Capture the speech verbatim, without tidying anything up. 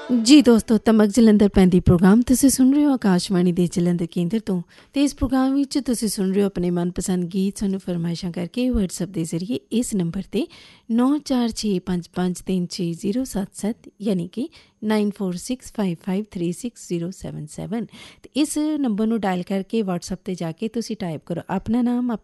ਜੀ ਦੋਸਤੋ, ਤਮਕ ਜਲੰਧਰ ਪੈਂਦੀ ਪ੍ਰੋਗਰਾਮ ਤੁਸੀਂ ਸੁਣ ਰਹੇ ਹੋ ਆਕਾਸ਼ਵਾਣੀ ਦੇ ਜਲੰਧਰ ਕੇਂਦਰ ਤੋਂ। ਅਤੇ ਇਸ ਪ੍ਰੋਗਰਾਮ ਵਿੱਚ ਤੁਸੀਂ ਸੁਣ ਰਹੇ ਹੋ ਆਪਣੇ ਮਨਪਸੰਦ ਗੀਤ। ਸਾਨੂੰ ਫਰਮਾਇਸ਼ਾਂ ਕਰਕੇ ਵਟਸਐਪ ਦੇ ਜ਼ਰੀਏ ਇਸ ਨੰਬਰ 'ਤੇ ਨੌ ਚਾਰ ਛੇ ਪੰਜ ਪੰਜ ਤਿੰਨ ਛੇ ਜ਼ੀਰੋ ਸੱਤ ਸੱਤ ਯਾਨੀ ਕਿ nine four six five five three six zero seven seven. ਅਤੇ ਇਸ ਨੰਬਰ ਨੂੰ ਡਾਇਲ ਕਰਕੇ ਵਟਸਐਪ 'ਤੇ ਜਾ ਕੇ ਤੁਸੀਂ ਟਾਈਪ ਕਰੋ ਆਪਣਾ ਨਾਮ,